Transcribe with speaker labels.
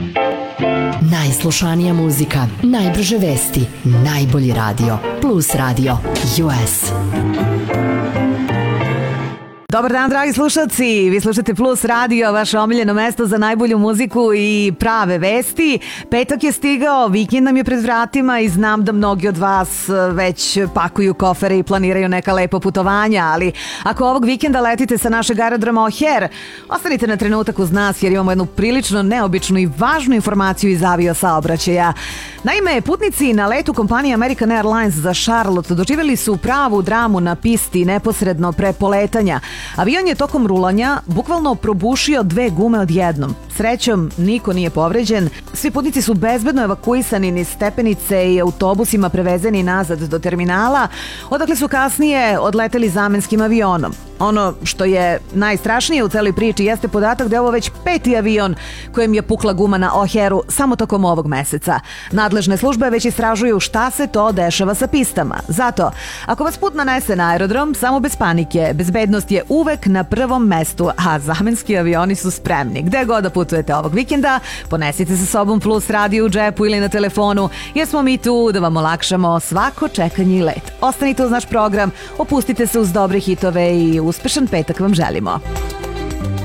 Speaker 1: Najslušanija muzika, najbrže vesti, najbolji radio. Plus Radio US.
Speaker 2: Dobar dan, dragi slušalci. Vi slušate Plus Radio, vaše omiljeno mesto za najbolju muziku i prave vesti. Petak je stigao, vikend nam je pred vratima i znam da mnogi od vas već pakuju kofere i planiraju neka lepa putovanja, ali ako ovog vikenda letite sa našeg aerodroma O'Hare, ostanite na trenutak uz nas jer imamo jednu prilično neobičnu i važnu informaciju iz avio saobraćaja. Naime, putnici na letu kompanije American Airlines za Charlotte doživjeli su pravu dramu na pisti neposredno pre poletanja. Avion je tokom rulanja bukvalno probušio 2 gume odjednom. Srećom, niko nije povređen. Svi putnici su bezbedno evakuisani niz stepenice i autobusima prevezeni nazad do terminala, odakle su kasnije odleteli zamenskim avionom. Ono što je najstrašnije u celoj priči jeste podatak da je ovo već 5. avion kojem je pukla guma na O'Hareu samo tokom ovog meseca. Nadležne službe već istražuju šta se to dešava sa pistama. Zato, ako vas put nanese na aerodrom, samo bez panike, bezbednost je uvek na prvom mestu, a zamenski avioni su spremni. Gde god da putujete ovog vikenda, ponesite sa sobom Plus Radio u džepu ili na telefonu, jer smo mi tu da vam olakšamo svako čekanje i let. Ostanite uz naš program, opustite se uz dobre hitove i uspešan petak vam želimo.